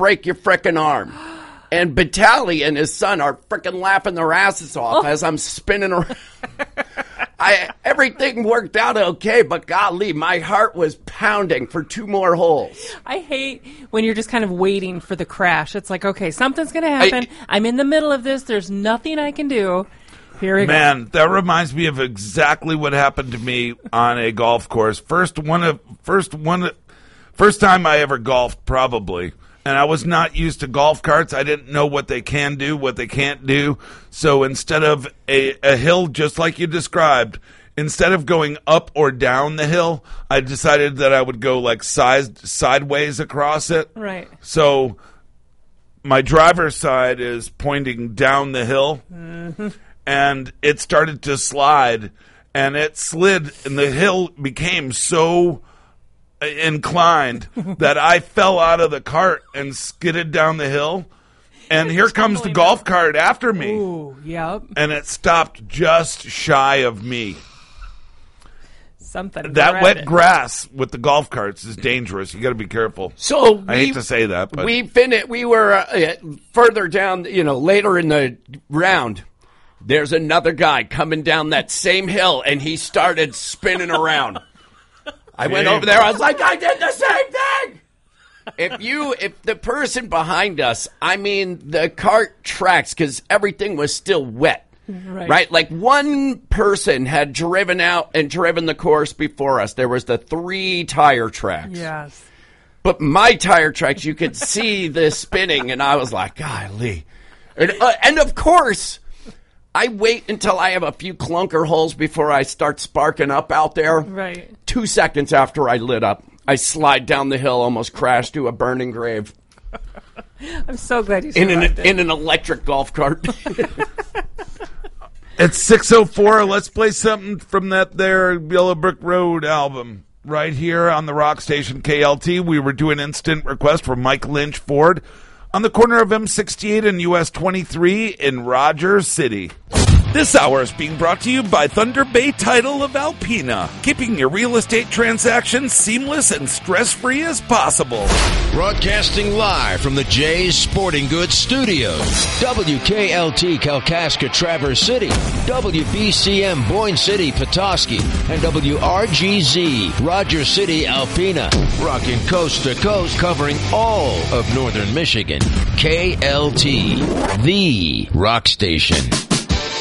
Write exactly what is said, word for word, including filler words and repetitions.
break your frickin' arm. And Batali and his son are frickin' laughing their asses off oh. as I'm spinning around. I, everything worked out okay, but golly, my heart was pounding for two more holes. I hate when you're just kind of waiting for the crash. It's like, okay, something's going to happen. I, I'm in the middle of this. There's nothing I can do. Here we Man, go. that reminds me of exactly what happened to me on a golf course. First one of first one first time I ever golfed, probably. And I was not used to golf carts. I didn't know what they can do, what they can't do. So instead of a, a hill, just like you described, instead of going up or down the hill, I decided that I would go like side, sideways across it. Right. So my driver's side is pointing down the hill, mm-hmm. and it started to slide, and it slid, and the hill became so inclined that I fell out of the cart and skidded down the hill, and here comes the golf cart after me. Ooh, yep. And it stopped just shy of me. Something that wet it. grass with the golf carts is dangerous. You got to be careful. So I we, hate to say that, but we fin- We were uh, further down, you know, later in the round. There's another guy coming down that same hill, and he started spinning around. I went over there. I was like, I did the same thing. If you, if the person behind us, I mean, the cart tracks because everything was still wet, right. right? Like one person had driven out and driven the course before us. There was the three tire tracks. Yes. But my tire tracks, you could see the spinning, and I was like, golly. And, uh, and of course, I wait until I have a few clunker holes before I start sparking up out there. Right. Two seconds after I lit up, I slide down the hill, almost crashed to a burning grave. I'm so glad you in an it. in an electric golf cart. It's six oh four. Let's play something from that there Yellow Brick Road album right here on the Rock Station K L T. We were doing instant request for Mike Lynch Ford on the corner of M sixty-eight and U S twenty-three in Rogers City. This hour is being brought to you by Thunder Bay Title of Alpena, keeping your real estate transactions seamless and stress-free as possible. Broadcasting live from the Jay's Sporting Goods Studios. W K L T Kalkaska Traverse City, W B C M Boyne City Petoskey, and W R G Z Rogers City Alpena. Rocking coast to coast, covering all of northern Michigan. K L T, the rock station.